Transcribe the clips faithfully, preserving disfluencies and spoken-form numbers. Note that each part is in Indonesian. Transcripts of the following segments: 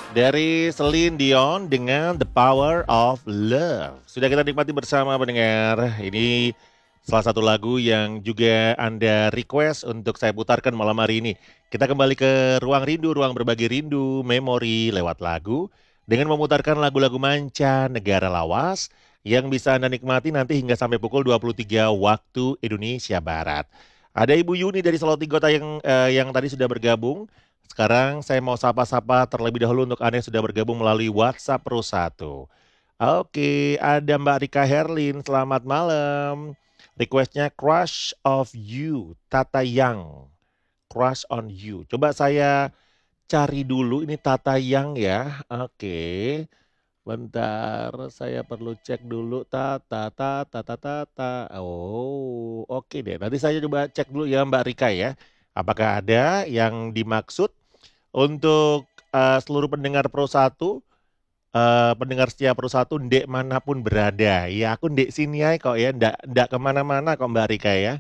Dari Celine Dion dengan The Power of Love. Sudah kita nikmati bersama pendengar. Ini salah satu lagu yang juga Anda request untuk saya putarkan malam hari ini. Kita kembali ke Ruang Rindu, ruang berbagi rindu, memori lewat lagu. Dengan memutarkan lagu-lagu manca negara lawas yang bisa Anda nikmati nanti hingga sampai pukul dua puluh tiga waktu Indonesia Barat. Ada Ibu Yuni dari Salatiga yang, eh, yang tadi sudah bergabung. Sekarang saya mau sapa-sapa terlebih dahulu untuk Anda yang sudah bergabung melalui WhatsApp Pro satu. Oke, ada Mbak Rika Herlin, selamat malam. Requestnya Crush of You, Tata Yang. Crush on You. Coba saya cari dulu, ini Tata Yang ya. Oke, bentar, saya perlu cek dulu. Tata, tata, tata, tata. Oh, oke deh. Nanti saya coba cek dulu ya Mbak Rika ya. Apakah ada yang dimaksud untuk eh, seluruh pendengar Pro satu, eh, pendengar setia Pro satu, ndek manapun berada. Ya, aku ndek sini aja kok ya, ndak, ndak kemana-mana kok Mbak Rika ya.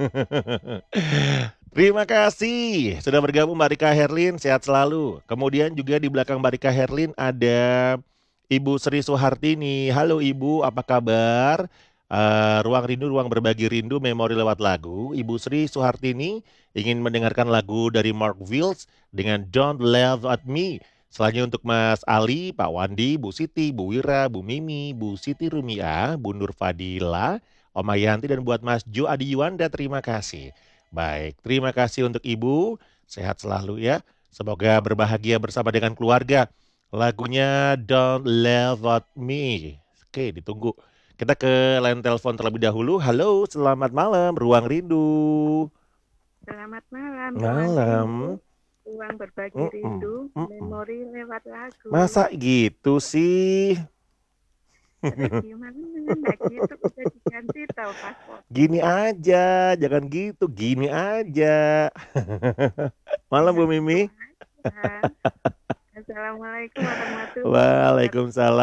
Terima kasih sudah bergabung Mbak Rika Herlin, sehat selalu. Kemudian juga di belakang Mbak Rika Herlin ada Ibu Sri Suhartini. Halo Ibu, apa kabar? Eh, ruang rindu, ruang berbagi rindu, memori lewat lagu. Ibu Sri Suhartini ingin mendengarkan lagu dari Mark Wills dengan Don't Laugh at Me. Selanjutnya untuk Mas Ali, Pak Wandi, Bu Siti, Bu Wira, Bu Mimi, Bu Siti Rumia, Bu Nur Fadila, Om Yanti, dan buat Mas Jo Adi Yuanda, terima kasih. Baik, terima kasih untuk Ibu. Sehat selalu ya. Semoga berbahagia bersama dengan keluarga. Lagunya Don't Laugh at Me. Oke, ditunggu. Kita ke line telepon terlebih dahulu. Halo, selamat malam, Ruang Rindu. Selamat malam, ruang rindu, Malam. ruang berbagi Mm-mm, rindu, mm-mm. memori lewat lagu. Masa gitu sih? Terus gimana? Nah gitu udah diganti tau paspor. Gini aja, jangan gitu, gini aja. Malam Ya Bu gitu Mimi. aja. Assalamualaikum warahmatullahi wabarakatuh. Waalaikumsalam.